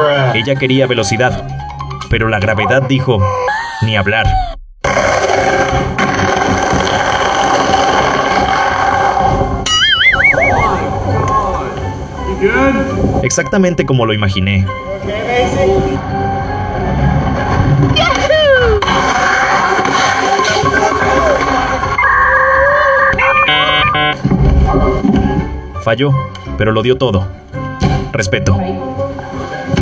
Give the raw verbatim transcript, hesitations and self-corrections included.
Ella quería velocidad, pero la gravedad dijo, ni hablar. Exactamente como lo imaginé. Falló, pero lo dio todo. Respeto.